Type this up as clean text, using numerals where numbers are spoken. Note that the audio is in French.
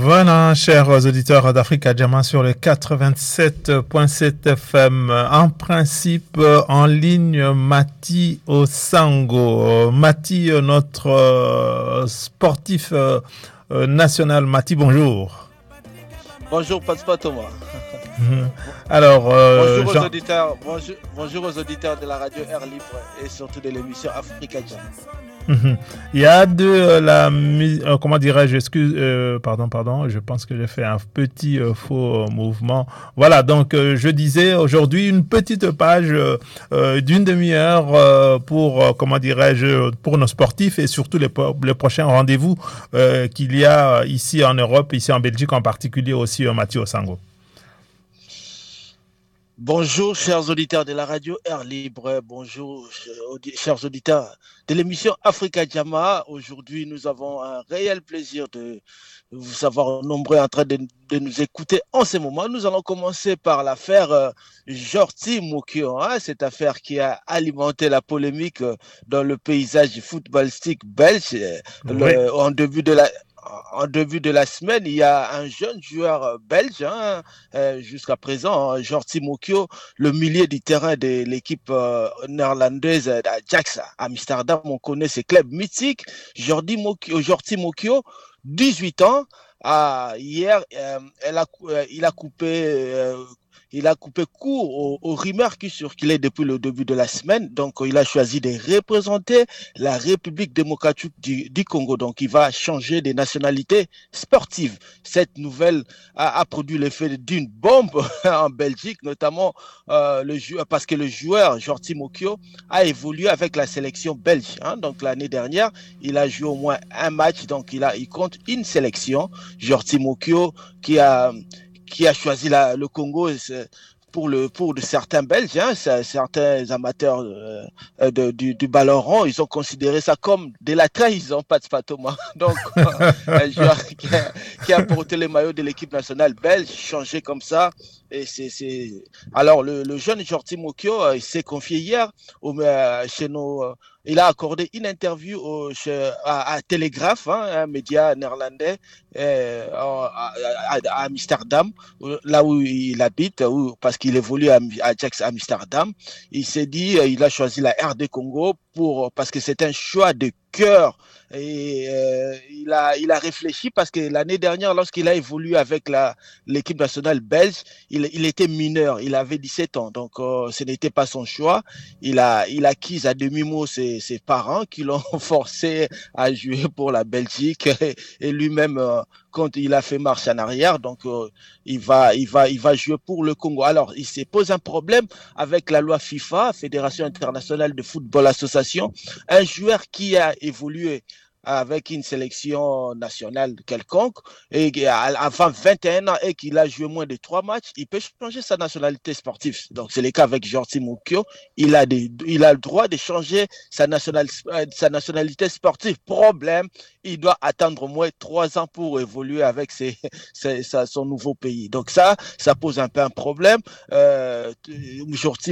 Voilà, chers auditeurs d'Africa Diamant sur le 87.7 FM. En principe, en ligne, Mati Osango. Mati, notre sportif national. Mati, bonjour. Bonjour, Pascal Thomas. Alors, Bonjour aux Jean... auditeurs, bonjour aux auditeurs de la radio Air Libre et surtout de l'émission Africa Jam. Il y a de la comment dirais-je, pardon, je pense que j'ai fait un petit faux mouvement. Voilà, donc je disais aujourd'hui une petite page d'une demi-heure pour comment dirais-je, pour nos sportifs et surtout les prochains rendez-vous qu'il y a ici en Europe, ici en Belgique en particulier aussi, Mathieu Osango. Bonjour, chers auditeurs de la radio Air Libre. Bonjour, chers auditeurs de l'émission Africa Jama. Aujourd'hui, nous avons un réel plaisir de vous savoir nombreux en train de nous écouter en ce moment. Nous allons commencer par l'affaire Jordi Mokio, cette affaire qui a alimenté la polémique dans le paysage footballistique belge. Oui. En début de la semaine, il y a un jeune joueur belge, jusqu'à présent, Jordi Mokio, le milieu du terrain de l'équipe néerlandaise d'Ajax à Amsterdam. On connaît ces clubs mythiques. Jordi Mokio, 18 ans. Hier, il a coupé court aux rumeurs qui circulaient depuis le début de la semaine. Donc, il a choisi de représenter la République démocratique du Congo. Donc, il va changer de nationalité sportive. Cette nouvelle a produit l'effet d'une bombe en Belgique, notamment parce que le joueur Jordi Mokio a évolué avec la sélection belge. Donc, l'année dernière, il a joué au moins un match. Donc, il compte une sélection. Jordi Mokio qui a choisi le Congo pour de certains Belges, certains amateurs du ballon rond, ils ont considéré ça comme de la trahison, pas de Thomas. Donc, un joueur qui a porté les maillots de l'équipe nationale belge, changé comme ça. Et Alors, le jeune Jordi Mokio, il s'est confié hier chez nos... il a accordé une interview à Telegraph, un média néerlandais à Amsterdam, là où il habite, parce qu'il évolue à Ajax Amsterdam. Il s'est dit, il a choisi la RD Congo parce que c'est un choix de cœur. Et il a réfléchi parce que l'année dernière, lorsqu'il a évolué avec l'équipe nationale belge, il était mineur, il avait 17 ans, donc ce n'était pas son choix. Il a acquis à demi-mot ses parents qui l'ont forcé à jouer pour la Belgique et lui-même, quand il a fait marche en arrière, donc il va jouer pour le Congo. Alors, il se pose un problème avec la loi FIFA, Fédération internationale de football association. Un joueur qui a évolué avec une sélection nationale quelconque et avant 21 ans et qu'il a joué moins de 3 matchs, il peut changer sa nationalité sportive. Donc c'est le cas avec Jordi Mokio, il a le droit de changer sa nationalité sportive. Problème, il doit attendre au moins 3 ans pour évoluer avec son nouveau pays. Donc ça pose un peu un problème. Jordi